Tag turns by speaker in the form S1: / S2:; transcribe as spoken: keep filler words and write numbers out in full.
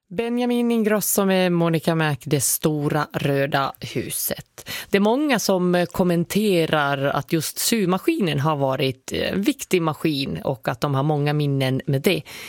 S1: Benjamin Ingrosso med Monica Mac, Det stora röda huset. Det är många som kommenterar att just symaskinen har varit en viktig maskin och att de har många minnen med det.